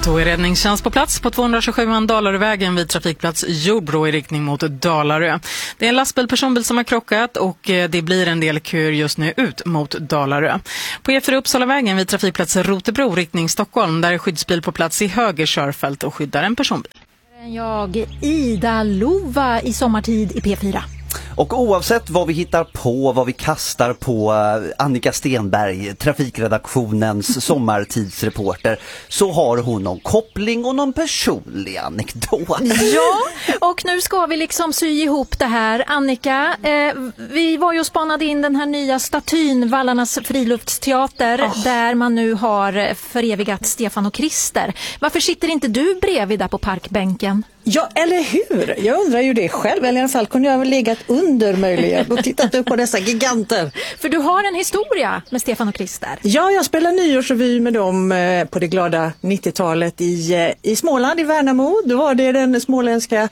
Då är räddningstjänst på plats på 227 Dalarövägen vid trafikplats Jordbro i riktning mot Dalarö. Det är en lastbil personbil som har krockat och det blir en del köer just nu ut mot Dalarö. På E4 Uppsalavägen vid trafikplats Rotebro riktning Stockholm, där är skyddsbil på plats i höger körfält och skyddar en personbil. Jag, Ida Lova i sommartid i P4. Och oavsett vad vi hittar på, vad vi kastar på Annika Stenberg, trafikredaktionens sommartidsreporter, så har hon någon koppling och någon personlig anekdot. Ja, och nu ska vi liksom sy ihop det här. Annika, vi var ju och spanade in den här nya statyn, Vallarnas friluftsteater, där man nu har förevigat Stefan och Krister. Varför sitter inte du bredvid där på parkbänken? Ja, eller hur? Jag undrar ju det själv. Eller i alla fall kunde jag väl legat under möjligen och tittat upp på dessa giganter. För du har en historia med Stefan och Krister. Ja, jag spelade nyårsrevy med dem på det glada 90-talet i Småland, i Värnamo. Då var det den småländska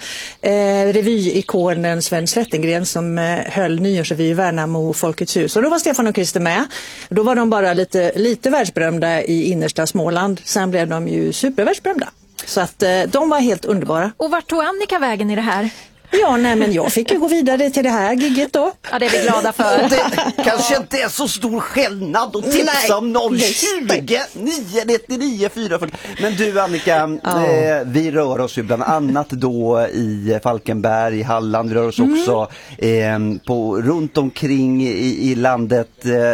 revyikonen Sven Slättengren som höll nyårsrevy i Värnamo Folkets hus. Och då var Stefan och Krister med. Då var de bara lite världsberömda i innersta Småland. Sen blev de ju supervärldsberömda. Så att de var helt underbara. Och vart tog Annika vägen i det här? Ja, nej, men jag fick ju gå vidare till det här gigget då. Ja, det är vi glada för. Det kanske inte är så stor skillnad att tipsa om 020 999 440. Men du Annika, vi rör oss ju bland annat då i Falkenberg, i Halland. Vi rör oss också runt omkring i landet,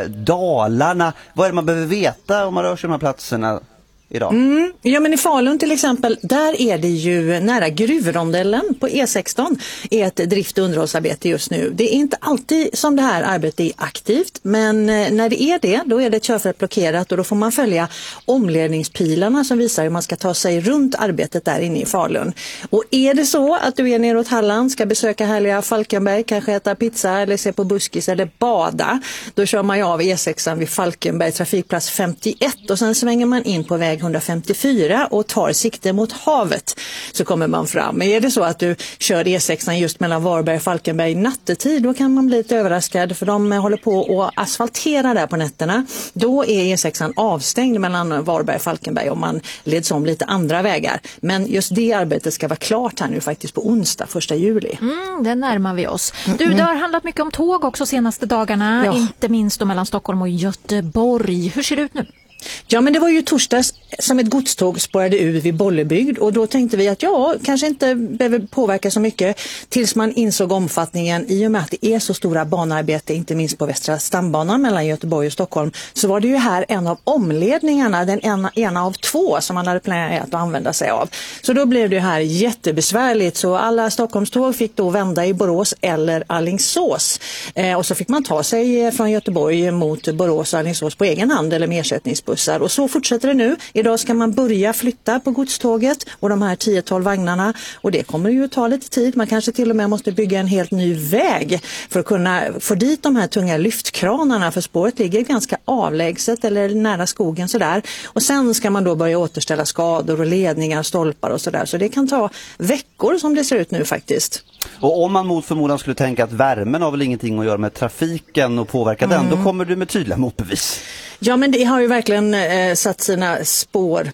Dalarna. Vad är det man behöver veta om man rör sig de här platserna idag? Ja, men i Falun till exempel, där är det ju nära gruvrondellen på E16 är ett drift- och underhållsarbete just nu. Det är inte alltid som det här arbetet är aktivt, men när det är det, då är det ett körfält blockerat och då får man följa omledningspilarna som visar hur man ska ta sig runt arbetet där inne i Falun. Och är det så att du är neråt Halland, ska besöka härliga Falkenberg, kanske äta pizza eller se på buskis eller bada, då kör man ju av E6 vid Falkenberg trafikplats 51 och sen svänger man in på väg 154 och tar sikte mot havet, så kommer man fram. Men är det så att du kör E6 just mellan Varberg och Falkenberg nattetid, då kan man bli lite överraskad, för de håller på att asfaltera där på nätterna. Då är E6 avstängd mellan Varberg och Falkenberg om man leds om lite andra vägar. Men just det arbetet ska vara klart här nu faktiskt på onsdag 1 juli. Det närmar vi oss. Du, det har handlat mycket om tåg också senaste dagarna, inte minst då mellan Stockholm och Göteborg. Hur ser det ut nu? Ja, men det var ju torsdags som ett godståg spårade ur vid Bollebygd och då tänkte vi att kanske inte behöver påverka så mycket tills man insåg omfattningen. I och med att det är så stora banarbete, inte minst på Västra stambanan mellan Göteborg och Stockholm, så var det ju här en av omledningarna, den ena av 2 som man hade planerat att använda sig av. Så då blev det här jättebesvärligt, så alla Stockholmståg fick då vända i Borås eller Alingsås. Och så fick man ta sig från Göteborg mot Borås och Alingsås på egen hand eller med ersättningsbussar. Och så fortsätter det nu. Idag ska man börja flytta på godståget och de här 10-12 vagnarna. Och det kommer ju att ta lite tid. Man kanske till och med måste bygga en helt ny väg för att kunna få dit de här tunga lyftkranarna. För spåret ligger ganska avlägset eller nära skogen sådär. Och sen ska man då börja återställa skador och ledningar, stolpar och sådär. Så det kan ta veckor som det ser ut nu faktiskt. Och om man mot förmodan skulle tänka att värmen har väl ingenting att göra med trafiken och påverka den, då kommer du med tydliga motbevis. Ja, men det har ju verkligen satt sina spår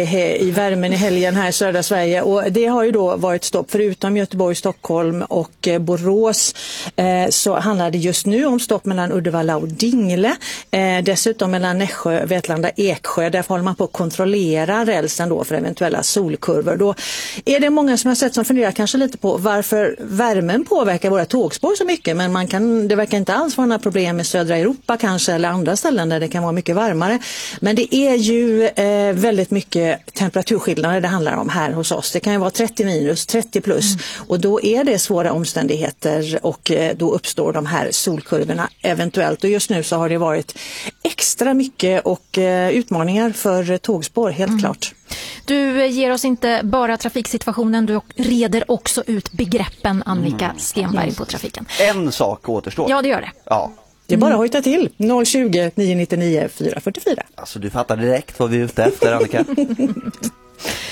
i värmen i helgen här i södra Sverige, och det har ju då varit stopp förutom Göteborg, Stockholm och Borås, så handlar det just nu om stopp mellan Uddevalla och Dingle, dessutom mellan Nässjö, Vetlanda, Eksjö. Där håller man på att kontrollera rälsen då för eventuella solkurvor. Då är det många som har sett som funderar kanske lite på varför värmen påverkar våra tågspår så mycket, men det verkar inte alls vara några problem med södra Europa kanske eller andra ställen där det kan vara mycket varmare. Men det är ju väldigt mycket temperaturskillnader det handlar om här hos oss. Det kan ju vara 30 minus, 30 plus och då är det svåra omständigheter och då uppstår de här solkurvorna eventuellt. Och just nu så har det varit extra mycket och utmaningar för tågspår, helt klart. Du ger oss inte bara trafiksituationen, du reder också ut begreppen, Annika Stenberg, på trafiken. En sak återstår. Ja, det gör det. Ja. Det är bara att hojta till 020 999 444. Alltså du fattar direkt vad vi är ute efter, Annika.